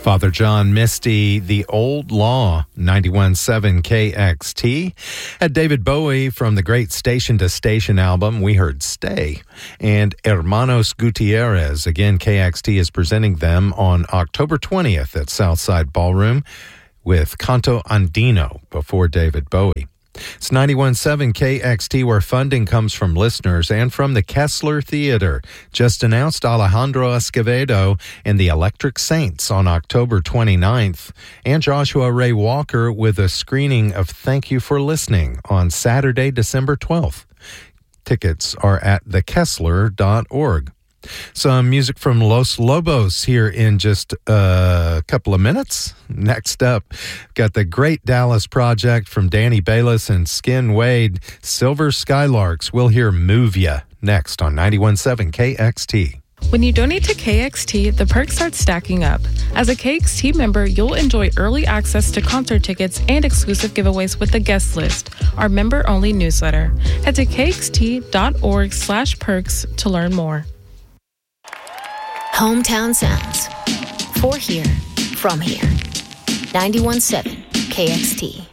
Father John Misty, The Old Law, 91.7 KXT. At David Bowie from the great Station to Station album, we heard Stay. And Hermanos Gutierrez, again, KXT is presenting them on October 20th at Southside Ballroom with Canto Andino before David Bowie. It's 91.7 KXT, where funding comes from listeners and from the Kessler Theater. Just announced Alejandro Escovedo and the Electric Saints on October 29th, and Joshua Ray Walker with a screening of Thank You for Listening on Saturday, December 12th. Tickets are at thekessler.org. Some music from Los Lobos here in just a couple of minutes. Next up, got the Great Dallas Project from Danny Bayless and Skin Wade, Silver Skylarks. We'll hear Move Ya next on 91.7 KXT. When you donate to KXT, the perks start stacking up. As a KXT member, you'll enjoy early access to concert tickets and exclusive giveaways with the guest list, our member-only newsletter. Head to kxt.org/perks to learn more. Hometown Sounds. For here, from here. 91.7 KXT.